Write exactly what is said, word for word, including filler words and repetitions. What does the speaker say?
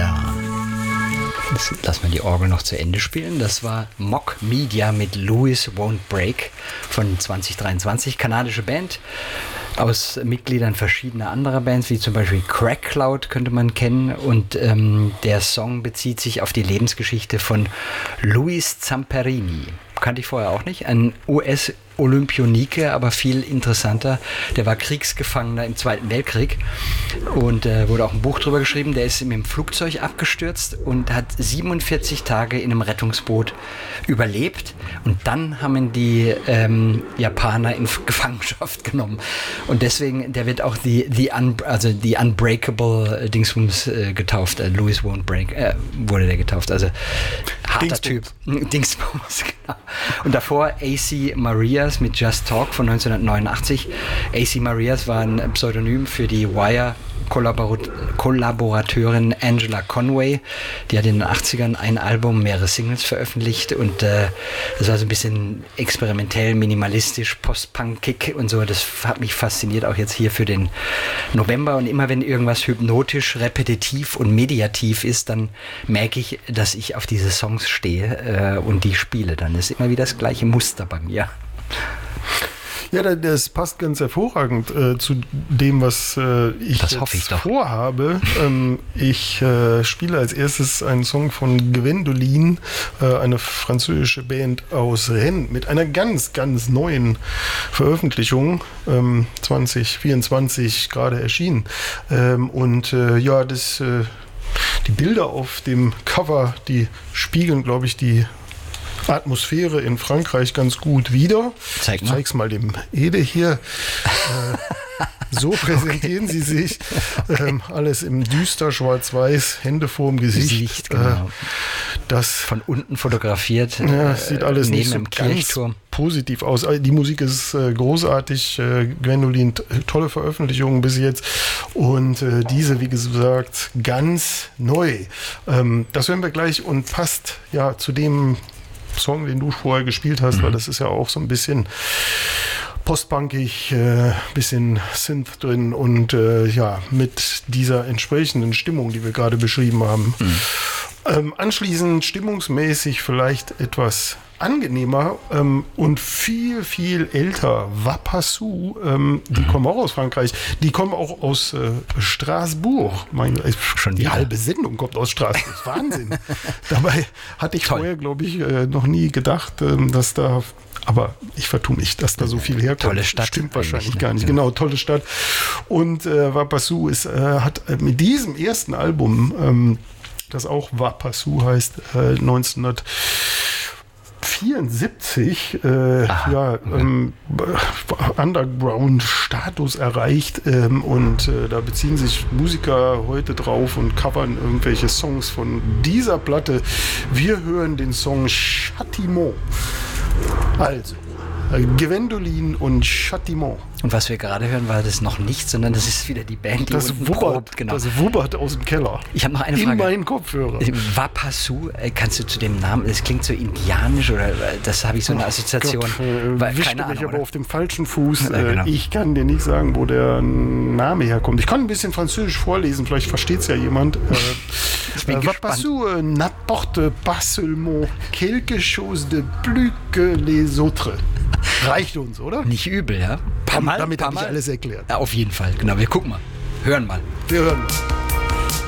Ja. Jetzt lassen wir die Orgel noch zu Ende spielen. Das war Mock Media mit Louis Won't Break von zwanzig dreiundzwanzig. Kanadische Band aus Mitgliedern verschiedener anderer Bands, wie zum Beispiel Crack Cloud könnte man kennen. Und ähm, der Song bezieht sich auf die Lebensgeschichte von Luis Zamperini. Kannte ich vorher auch nicht. Ein U S-Olympionike, aber viel interessanter. Der war Kriegsgefangener im Zweiten Weltkrieg und äh, wurde auch ein Buch drüber geschrieben. Der ist mit dem Flugzeug abgestürzt und hat siebenundvierzig Tage in einem Rettungsboot überlebt. Und dann haben ihn die ähm, Japaner in Gefangenschaft genommen. Und deswegen, der wird auch die, die, Un, also die Unbreakable Dingsbums äh, getauft. Äh, Louis Won't Break äh, wurde der getauft. Also harter Typ. Dingsbums, genau. Und davor A C Marias mit Just Talk von neunzehnhundertneunundachtzig. A C Marias war ein Pseudonym für die Wire-Kollaborateurin Angela Conway. Die hat in den achtzigern ein Album, mehrere Singles veröffentlicht und äh, das war so ein bisschen experimentell, minimalistisch, post-punkig und so. Das hat mich fasziniert, auch jetzt hier für den November. Und immer wenn irgendwas hypnotisch, repetitiv und mediativ ist, dann merke ich, dass ich auf diese Songs stehe äh, und die spiele dann. Das ist immer wieder das gleiche Muster bei mir. Ja, das passt ganz hervorragend äh, zu dem, was äh, ich das jetzt hoffe ich doch. vorhabe. Ähm, ich äh, spiele als erstes einen Song von Gwendoline, äh, eine französische Band aus Rennes, mit einer ganz, ganz neuen Veröffentlichung, ähm, zwanzig vierundzwanzig gerade erschienen. Ähm, und äh, ja, das, äh, die Bilder auf dem Cover, die spiegeln, glaube ich, die Atmosphäre in Frankreich ganz gut wider. Zeig mal. Ich zeig's mal dem Ede hier. äh, so präsentieren okay. sie sich. Ähm, alles im düster schwarz-weiß, Hände vorm Gesicht. Gesicht, genau. äh, das von unten fotografiert. Ja, sieht alles neben nicht so dem Kirchturm. Positiv aus. Die Musik ist äh, großartig. Äh, Gwendoline, t- tolle Veröffentlichungen bis jetzt. Und äh, diese, wie gesagt, ganz neu. Ähm, das hören wir gleich und passt ja zu dem Song, den du vorher gespielt hast, mhm. weil das ist ja auch so ein bisschen postpunkig, äh, bisschen Synth drin und äh, ja, mit dieser entsprechenden Stimmung, die wir gerade beschrieben haben. Mhm. Ähm, anschließend stimmungsmäßig vielleicht etwas angenehmer ähm, und viel, viel älter. Wapassou, ähm, die mhm. kommen auch aus Frankreich. Die kommen auch aus äh, Straßburg. Mein, äh, Schon die wieder. halbe Sendung kommt aus Straßburg. Wahnsinn. Dabei hatte ich Toll. vorher, glaube ich, äh, noch nie gedacht, ähm, dass da, aber ich vertue mich, dass da so viel herkommt. Tolle Stadt. Stimmt wahrscheinlich gar nicht. Genau, tolle Stadt. Und äh, Wapassou ist, äh, hat äh, mit diesem ersten Album, ähm, das auch Wapassou heißt, äh, neunzehnhundertvierundsiebzig äh, ja, ähm, Underground-Status erreicht ähm, und äh, da beziehen sich Musiker heute drauf und covern irgendwelche Songs von dieser Platte. Wir hören den Song Châtiment. Also, Gwendoline und Châtiment. Und was wir gerade hören, war das noch nicht, sondern das ist wieder die Band, die das unten wubbert, probt. Genau. Das wubbert aus dem Keller. Ich habe noch eine In Frage. In meinen Kopfhörer. Wapassou, kannst du zu dem Namen, das klingt so indianisch oder das habe ich so eine Assoziation. Gott, äh, Weil, wischte keine mich Ahnung, aber oder? auf dem falschen Fuß. Ja, genau. Ich kann dir nicht sagen, wo der Name herkommt. Ich kann ein bisschen Französisch vorlesen, vielleicht versteht es ja jemand. Ich bin äh, gespannt. Wapassou euh, n'apporte pas seulement quelque chose de plus que les autres. Reicht uns, oder? Nicht übel, ja? Paar Mal, Damit paar habe ich Mal. alles erklärt. Ja, auf jeden Fall. Genau, wir gucken mal. Hören mal. Wir hören mal.